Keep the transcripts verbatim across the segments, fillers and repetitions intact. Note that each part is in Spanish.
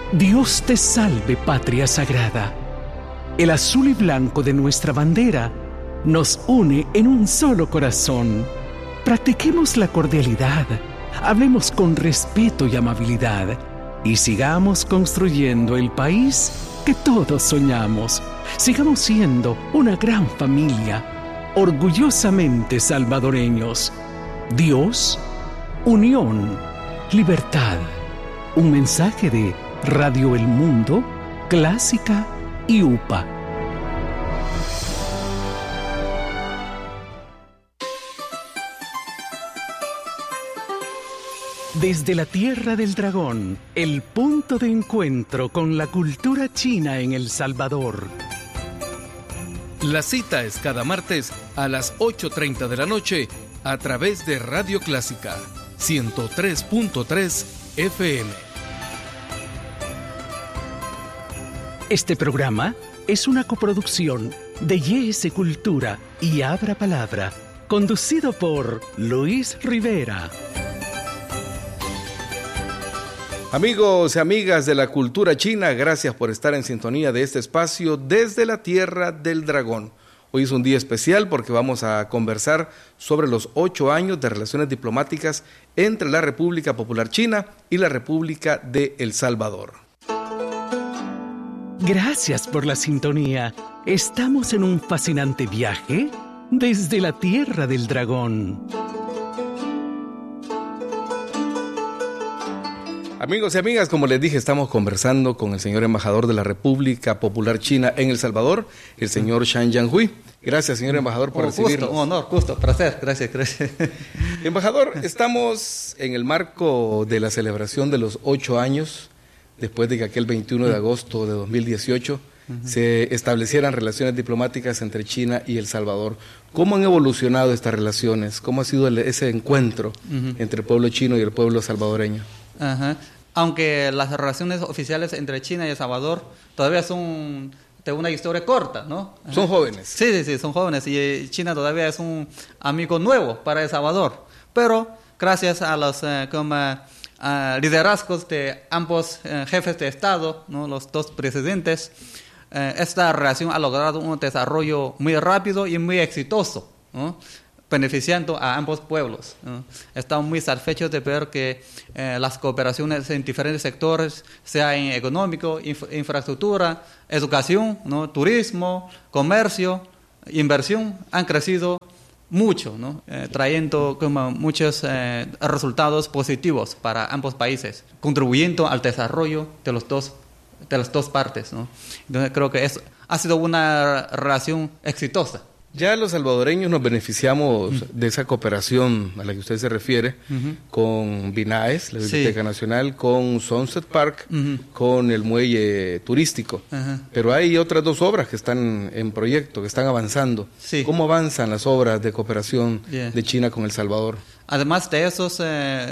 Dios te salve, patria sagrada. El azul y blanco de nuestra bandera nos une en un solo corazón. Practiquemos la cordialidad, hablemos con respeto y amabilidad y sigamos construyendo el país que todos soñamos. Sigamos siendo una gran familia, orgullosamente salvadoreños. Dios, unión, libertad. Un mensaje de Radio El Mundo, Clásica y U P A. Desde la Tierra del Dragón, el punto de encuentro con la cultura china en El Salvador. La cita es cada martes a las ocho treinta de la noche a través de Radio Clásica ciento tres punto tres F M. Este programa es una coproducción de Y S Cultura y Abra Palabra, conducido por Luis Rivera. Amigos y amigas de la cultura china, gracias por estar en sintonía de este espacio desde la Tierra del Dragón. Hoy es un día especial porque vamos a conversar sobre los ocho años de relaciones diplomáticas entre la República Popular China y la República de El Salvador. Gracias por la sintonía. Estamos en un fascinante viaje desde la Tierra del Dragón. Amigos y amigas, como les dije, estamos conversando con el señor embajador de la República Popular China en El Salvador, el señor Shan Jianhui. Gracias, señor embajador, por oh, recibirnos. Gusto, un honor, gusto, placer, gracias, gracias. Embajador, estamos en el marco de la celebración de los ocho años, después de que aquel veintiuno de agosto de dos mil dieciocho uh-huh. se establecieran relaciones diplomáticas entre China y El Salvador. ¿Cómo han evolucionado estas relaciones? ¿Cómo ha sido el, ese encuentro uh-huh. entre el pueblo chino y el pueblo salvadoreño? Ajá. Aunque las relaciones oficiales entre China y El Salvador todavía son de una historia corta, ¿no? Ajá. Son jóvenes. Sí, sí, sí, son jóvenes y China todavía es un amigo nuevo para El Salvador. Pero gracias a los eh, como, uh, liderazgos de ambos uh, jefes de Estado, ¿no? Los dos presidentes, uh, esta relación ha logrado un desarrollo muy rápido y muy exitoso, ¿no? Beneficiando a ambos pueblos, ¿no? Estamos muy satisfechos de ver que eh, las cooperaciones en diferentes sectores, sea en económico, inf- infraestructura, educación, ¿no? Turismo, comercio, inversión, han crecido mucho, ¿no? eh, trayendo como muchos eh, resultados positivos para ambos países, contribuyendo al desarrollo de los dos, de las dos partes, ¿no? Entonces creo que es, ha sido una relación exitosa. Ya los salvadoreños nos beneficiamos uh-huh. de esa cooperación a la que usted se refiere, uh-huh. con BINAES, la Biblioteca sí. Nacional, con Sunset Park, uh-huh. con el muelle turístico. Uh-huh. Pero hay otras dos obras que están en proyecto, que están avanzando. Sí. ¿Cómo avanzan las obras de cooperación yeah. de China con El Salvador? Además de esos eh,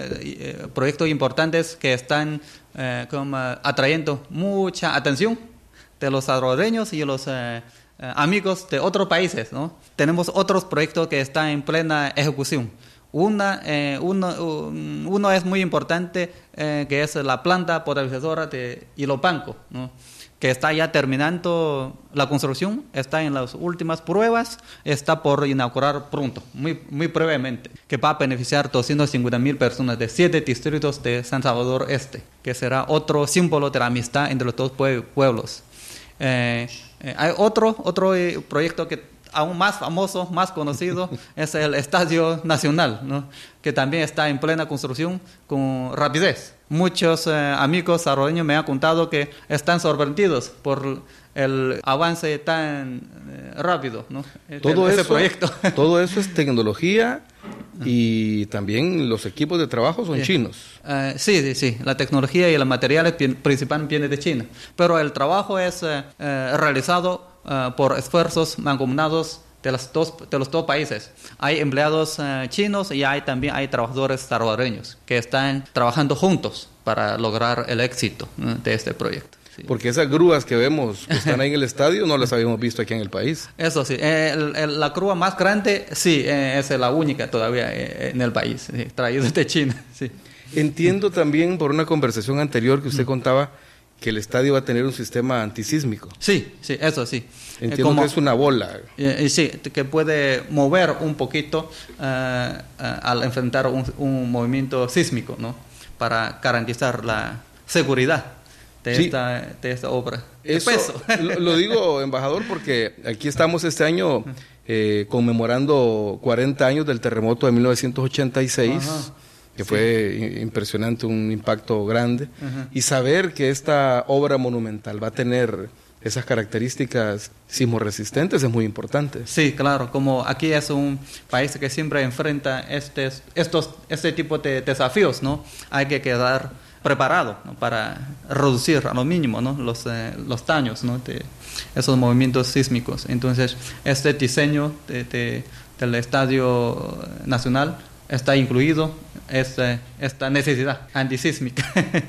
eh, proyectos importantes que están eh, como, atrayendo mucha atención de los salvadoreños y los... Eh, Uh, amigos de otros países, ¿no? Tenemos otros proyectos que están en plena ejecución. Una, eh, uno, un, uno es muy importante, eh, que es la planta potabilizadora de Ilopango, ¿no? Que está ya terminando la construcción, está en las últimas pruebas, está por inaugurar pronto, muy, muy brevemente, que va a beneficiar doscientas cincuenta mil personas de siete distritos de San Salvador Este, que será otro símbolo de la amistad entre los dos pue- pueblos. Eh, eh, hay otro, otro eh, proyecto que aún más famoso, más conocido, es el Estadio Nacional, ¿no? Que también está en plena construcción con rapidez. Muchos eh, amigos salvadoreños me han contado que están sorprendidos por el avance tan eh, rápido, ¿no? Todo ese proyecto. Todo eso es tecnología y también los equipos de trabajo son sí. chinos. Uh, sí, sí, sí. La tecnología y los materiales principalmente vienen de China, pero el trabajo es uh, uh, realizado uh, por esfuerzos mancomunados de los dos de los dos países. Hay empleados uh, chinos y hay también hay trabajadores salvadoreños que están trabajando juntos para lograr el éxito uh, de este proyecto. Sí. Porque esas grúas que vemos que están ahí en el estadio no las habíamos visto aquí en el país. Eso sí, el, el, la grúa más grande sí eh, es la única todavía eh, en el país, sí, traída de China. Sí. Entiendo también por una conversación anterior que usted mm. contaba que el estadio va a tener un sistema antisísmico. Sí, sí, eso sí. Entiendo como, que es una bola. Eh, sí, que puede mover un poquito uh, uh, al enfrentar un, un movimiento sísmico, ¿no? Para garantizar la seguridad de, sí. esta, de esta obra. Eso, peso. Lo, lo digo, embajador, porque aquí estamos este año eh, conmemorando cuarenta años del terremoto de mil novecientos ochenta y seis. Ajá. Que sí. fue impresionante, un impacto grande, uh-huh. y saber que esta obra monumental va a tener esas características sismoresistentes es muy importante. Sí, claro, como aquí es un país que siempre enfrenta este, estos, este tipo de desafíos, ¿no? Hay que quedar preparado, ¿no? Para reducir a lo mínimo, ¿no? los, eh, los daños, ¿no? de esos movimientos sísmicos. Entonces, este diseño de, de, del Estadio Nacional está incluido esta, esta necesidad antisísmica.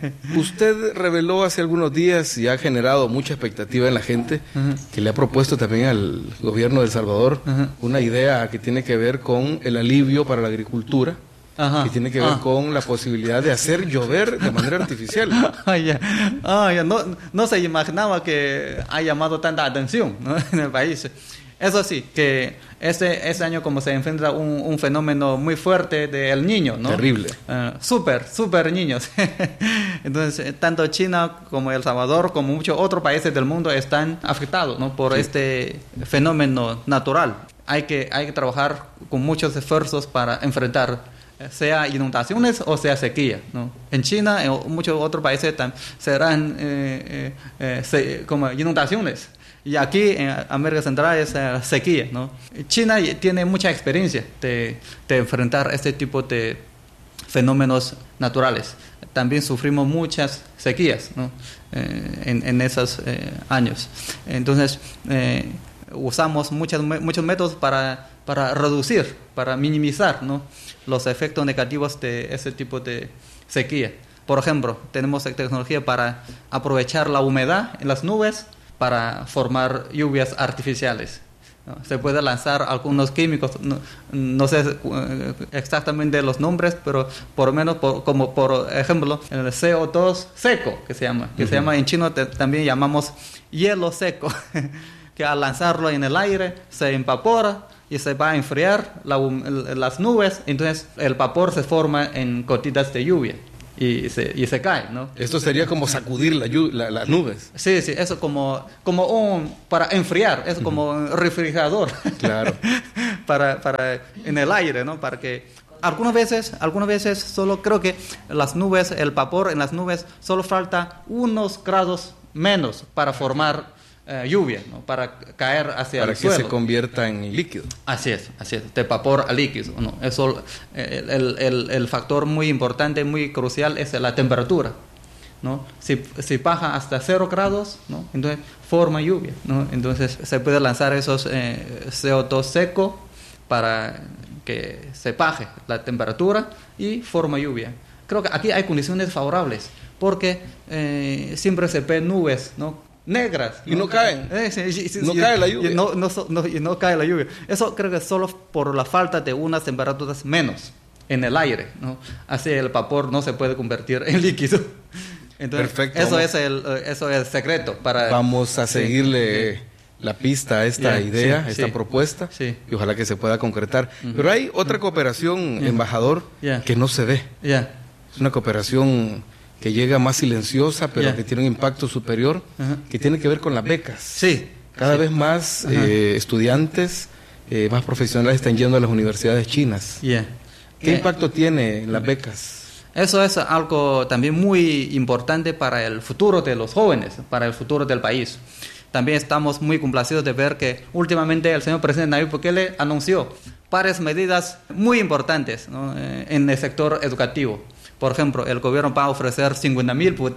Usted reveló hace algunos días y ha generado mucha expectativa en la gente, uh-huh. que le ha propuesto también al gobierno de El Salvador uh-huh. una idea que tiene que ver con el alivio para la agricultura, uh-huh. que tiene que ver uh-huh. con la posibilidad de hacer llover de manera artificial. Ah, yeah. ah, yeah. no, no se imaginaba que ha llamado tanta atención, ¿no? en el país. Eso sí, que este, este año como se enfrenta un, un fenómeno muy fuerte del Niño, ¿no? Terrible. Uh, súper, súper niños. Entonces, tanto China como El Salvador, como muchos otros países del mundo están afectados, ¿no? Por sí. este fenómeno natural. Hay que, hay que trabajar con muchos esfuerzos para enfrentar, sea inundaciones o sea sequía, ¿no? En China, en muchos otros países también serán eh, eh, se, como inundaciones. Y aquí en América Central es uh, sequía, ¿no? China tiene mucha experiencia de, de enfrentar este tipo de fenómenos naturales. También sufrimos muchas sequías, ¿no? eh, en, en esos eh, años. Entonces, eh, usamos muchas, muchos métodos para, para reducir, para minimizar, ¿no? los efectos negativos de ese tipo de sequía. Por ejemplo, tenemos tecnología para aprovechar la humedad en las nubes para formar lluvias artificiales, ¿no? Se puede lanzar algunos químicos, no, no sé exactamente los nombres, pero por lo menos por, como por ejemplo el C O dos seco, que se llama, que uh-huh. se llama en chino te, también llamamos hielo seco, que al lanzarlo en el aire se evapora y se va a enfriar la, las nubes, entonces el vapor se forma en gotitas de lluvia. Y se, y se cae, ¿no? Esto sería como sacudir la, la, las nubes. Sí, sí, eso como, como un, para enfriar, eso como un refrigerador. Claro. para, para, en el aire, ¿no? Para que, algunas veces, algunas veces solo creo que las nubes, el vapor en las nubes, solo falta unos grados menos para formar eh, lluvia, ¿no? Para caer hacia para el suelo. Para que se convierta en líquido. Así es, así es, de vapor a líquido, ¿no? Eso, el, el, el, el factor muy importante, muy crucial es la temperatura, ¿no? Si, si baja hasta cero grados, ¿no? Entonces forma lluvia, ¿no? Entonces se puede lanzar esos eh, C O dos seco para que se baje la temperatura y forma lluvia. Creo que aquí hay condiciones favorables porque eh, siempre se ven nubes, ¿no? negras. Y no, no caen. Eh, sí, sí, sí, no y, cae la lluvia. Y no, no, no, y no cae la lluvia. Eso creo que es solo por la falta de unas temperaturas menos en el aire, ¿no? Así el vapor no se puede convertir en líquido. Entonces, perfecto. Eso es, el, eso es el secreto para... Vamos a seguirle sí. la pista a esta yeah, idea, sí, a esta sí. propuesta, sí. y ojalá que se pueda concretar. Uh-huh. Pero hay otra cooperación, yeah. embajador, yeah. que no se ve. Yeah. Es una cooperación que llega más silenciosa, pero yeah. que tiene un impacto superior, uh-huh. que tiene que ver con las becas. Sí. Cada sí. vez más uh-huh. eh, estudiantes, eh, más profesionales están yendo a las universidades chinas. Yeah. ¿Qué eh, impacto tiene en las becas? Eso es algo también muy importante para el futuro de los jóvenes, para el futuro del país. También estamos muy complacidos de ver que últimamente el señor presidente Nayib Bukele anunció varias medidas muy importantes, ¿no? eh, en el sector educativo. Por ejemplo, el gobierno va a ofrecer cincuenta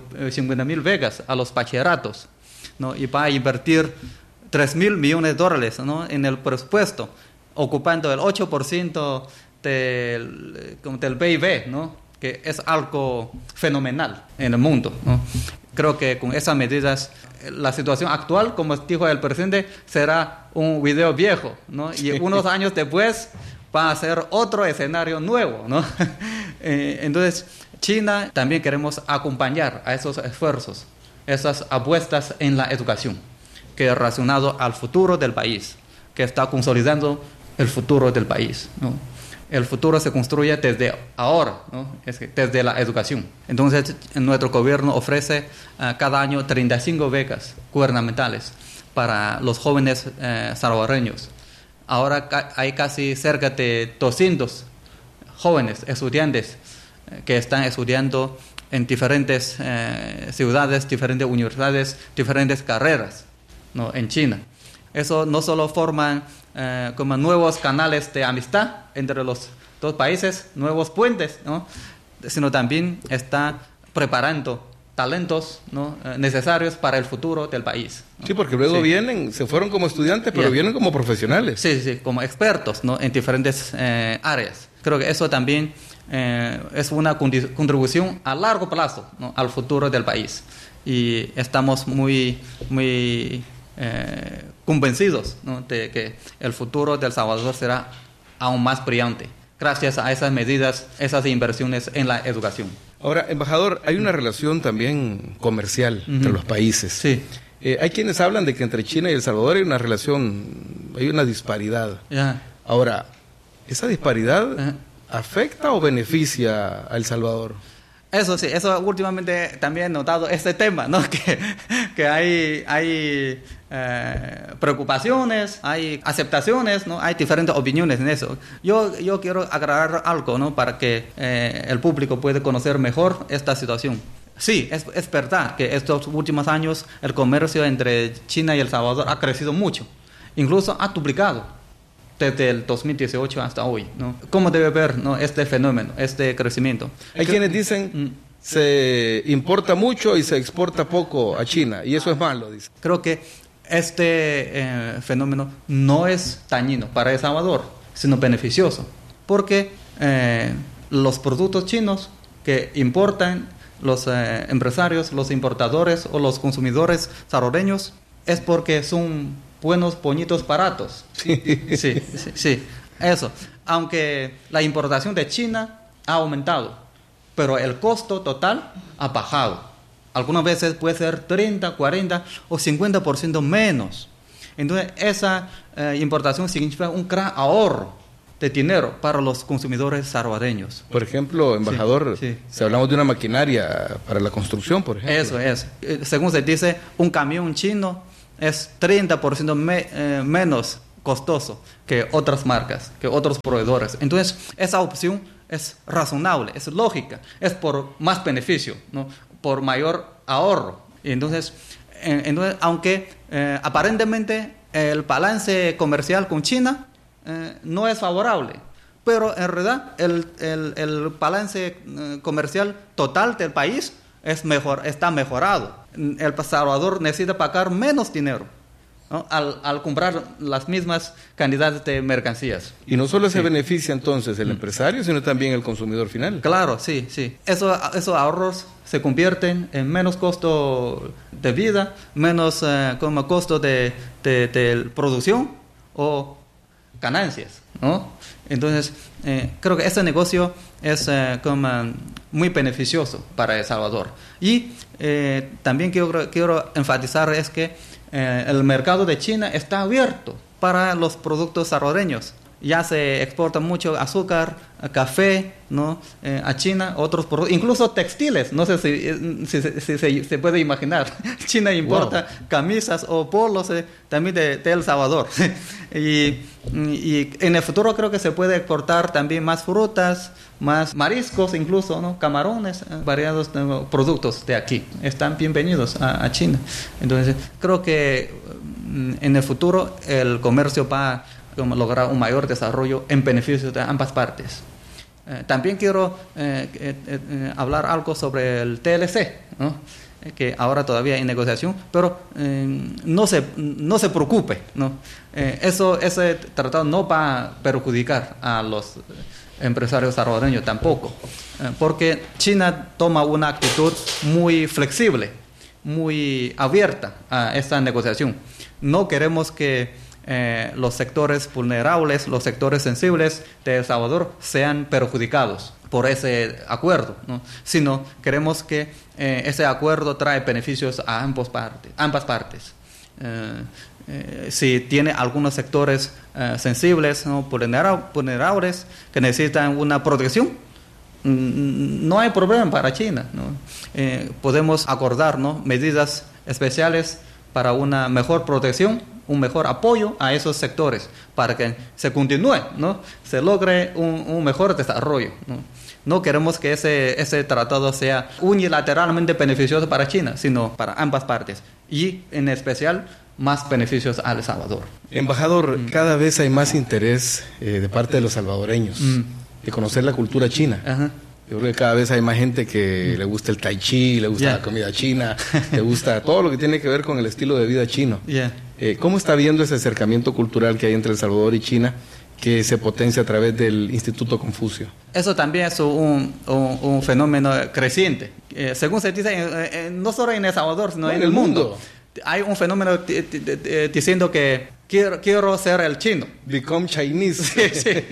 mil becas a los bachilleratos, ¿no? Y va a invertir tres mil millones de dólares, ¿no? en el presupuesto, ocupando el ocho por ciento del, del P I B, ¿no? Que es algo fenomenal en el mundo, ¿no? Creo que con esas medidas la situación actual, como dijo el presidente, será un video viejo, ¿no? Y unos años después va a ser otro escenario nuevo, ¿no? eh, entonces, China también queremos acompañar a esos esfuerzos esas apuestas en la educación, que es relacionado al futuro del país, que está consolidando el futuro del país, ¿no? El futuro se construye desde ahora, ¿no? Es que desde la educación. Entonces, nuestro gobierno ofrece uh, cada año treinta y cinco becas gubernamentales para los jóvenes uh, salvadoreños. Ahora ca- hay casi cerca de doscientos jóvenes estudiantes uh, que están estudiando en diferentes uh, ciudades, diferentes universidades, diferentes carreras, ¿no? En China. Eso no solo forman eh, como nuevos canales de amistad entre los dos países, nuevos puentes, ¿no? Sino también está preparando talentos, ¿no? eh, necesarios para el futuro del país, ¿no? Sí, porque luego sí. vienen, se fueron como estudiantes, pero Yeah. vienen como profesionales. Sí, sí, como expertos, ¿no? En diferentes eh, áreas. Creo que eso también eh, es una condi- contribución a largo plazo, ¿no? Al futuro del país. Y estamos muy, muy eh, convencidos, ¿no? De que el futuro de El Salvador será aún más brillante gracias a esas medidas, esas inversiones en la educación. Ahora, embajador, hay una relación también comercial uh-huh. entre los países. Sí. Eh, hay quienes hablan de que entre China y El Salvador hay una relación, hay una disparidad. Yeah. Ahora, ¿esa disparidad Uh-huh. afecta o beneficia a El Salvador? Eso sí, eso últimamente también he notado este tema, ¿no? Que, que hay, hay eh, preocupaciones, hay aceptaciones, ¿no? Hay diferentes opiniones en eso. Yo, yo quiero aclarar algo, ¿no? Para que eh, el público pueda conocer mejor esta situación. Sí, es, es verdad que estos últimos años el comercio entre China y El Salvador ha crecido mucho, incluso ha duplicado desde el dos mil dieciocho hasta hoy, ¿no? ¿Cómo debe ver, ¿no? este fenómeno, este crecimiento? Hay Creo, quienes dicen mm, se importa mucho y se exporta poco a China, y eso es malo, dice. Creo que este eh, fenómeno no es dañino para El Salvador, sino beneficioso, porque eh, los productos chinos que importan los eh, empresarios, los importadores o los consumidores salvadoreños es porque son buenos, bonitos, baratos. Sí, sí, sí, sí, eso. Aunque la importación de China ha aumentado, pero el costo total ha bajado. Algunas veces puede ser treinta, cuarenta o cincuenta por ciento menos. Entonces, esa eh, importación significa un gran ahorro de dinero para los consumidores salvadoreños. Por ejemplo, embajador, sí, sí. si hablamos de una maquinaria para la construcción, por ejemplo. Eso es. Eh, Según se dice, un camión chino es treinta por ciento me, eh, menos costoso que otras marcas, que otros proveedores. Entonces, esa opción es razonable, es lógica, es por más beneficio, ¿no? Por mayor ahorro. Y entonces, eh, entonces aunque eh, aparentemente el balance comercial con China eh, no es favorable, pero en realidad el, el, el balance eh, comercial total del país es mejor, está mejorado. El Salvador necesita pagar menos dinero, ¿no? al, al comprar las mismas cantidades de mercancías. Y no solo se Sí. beneficia entonces el empresario, sino también el consumidor final. Claro, sí, sí. Eso, esos ahorros se convierten en menos costo de vida, menos eh, como costo de, de, de producción o ganancias, ¿no? Entonces, eh, creo que este negocio es eh, como muy beneficioso para El Salvador. Y eh, también quiero, quiero enfatizar es que eh, el mercado de China está abierto para los productos salvadoreños. Ya se exporta mucho azúcar, café, ¿no? Eh, a China, otros productos, incluso textiles. No sé si, si, si, si, si se puede imaginar. China importa wow. camisas o polos eh, también de, de El Salvador. y, y en el futuro creo que se puede exportar también más frutas, más mariscos, incluso, ¿no? Camarones, eh, variados de productos de aquí. Están bienvenidos a, a China. Entonces, creo que en el futuro el comercio va a lograr un mayor desarrollo en beneficio de ambas partes. Eh, también quiero eh, eh, eh, hablar algo sobre el T L C, ¿no? eh, que ahora todavía en negociación, pero eh, no, se, no se preocupe, ¿no? Eh, eso, ese tratado no va a perjudicar a los empresarios salvadoreños tampoco, eh, porque China toma una actitud muy flexible, muy abierta a esta negociación. No queremos que Eh, los sectores vulnerables, los sectores sensibles de El Salvador sean perjudicados. por ese acuerdo, ¿no? Sino queremos que eh, ese acuerdo trae beneficios a ambos partes, ambas partes. Eh, eh, si tiene algunos sectores eh, sensibles, ¿no? vulnerables, que necesitan una protección, no hay problema para China, ¿no? Eh, podemos acordar, ¿no? medidas especiales para una mejor protección, un mejor apoyo a esos sectores, para que se continúe, ¿no? se logre un, un mejor desarrollo, ¿no? No queremos que ese, ese tratado sea unilateralmente beneficioso para China, sino para ambas partes, y en especial más beneficios a El Salvador. Embajador, mm. cada vez hay más interés eh, de parte de los salvadoreños mm. de conocer la cultura china. Ajá. Yo creo que cada vez hay más gente que mm. le gusta el tai chi, le gusta yeah. la comida china, le gusta todo lo que tiene que ver con el estilo de vida chino. Yeah. Eh, ¿Cómo está viendo ese acercamiento cultural que hay entre El Salvador y China, que se potencia a través del Instituto Confucio? Eso también es un, un, un fenómeno creciente. Eh, según se dice, eh, eh, no solo en El Salvador, sino no, en, en el mundo. mundo. Hay un fenómeno t- t- t- diciendo que quiero, quiero ser el chino. Become Chinese. Sí, sí.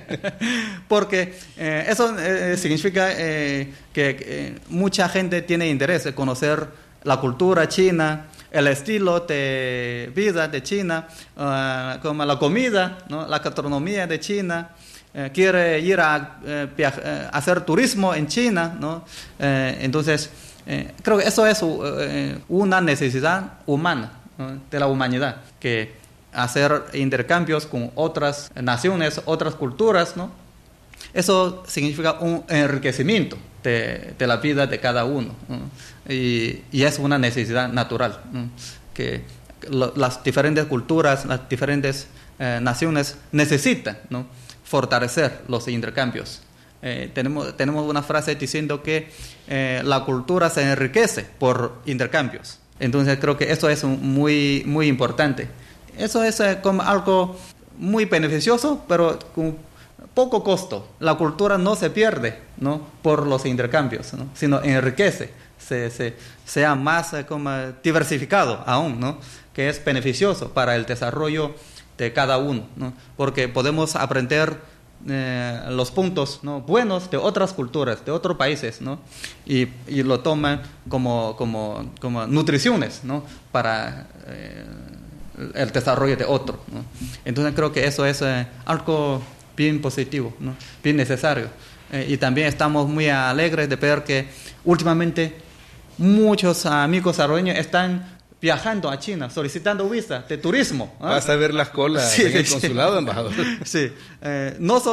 Porque eh, eso eh, significa eh, que eh, mucha gente tiene interés en conocer la cultura china, el estilo de vida de China, uh, como la comida, ¿no? la gastronomía de China. Eh, quiere ir a eh, viaja, eh, hacer turismo en China, ¿no? Eh, entonces, eh, creo que eso es uh, una necesidad humana, ¿no? de la humanidad, que hacer intercambios con otras naciones, otras culturas, ¿no? Eso significa un enriquecimiento de, de la vida de cada uno, ¿no? y, y es una necesidad natural, ¿no? que lo, las diferentes culturas, las diferentes eh, naciones necesitan, ¿no? fortalecer los intercambios. Eh, tenemos, tenemos una frase diciendo que eh, la cultura se enriquece por intercambios. Entonces creo que eso es un, muy, muy importante. Eso es eh, como algo muy beneficioso, pero con poco costo. La cultura no se pierde, ¿no? por los intercambios, ¿no? sino enriquece, se, se, sea más eh, como diversificado aún, ¿no? que es beneficioso para el desarrollo de cada uno, ¿no? porque podemos aprender eh, los puntos, ¿no? buenos de otras culturas, de otros países, ¿no? y, y lo toman como, como, como nutriciones, ¿no? para eh, el desarrollo de otro, ¿no? Entonces creo que eso es eh, algo bien positivo, ¿no? bien necesario. Eh, y también estamos muy alegres de ver que últimamente muchos amigos salvadoreños están viajando a China, solicitando visa de turismo. ¿eh? Vas a ver las colas sí, en el sí, consulado, embajador. Sí, eh, no solo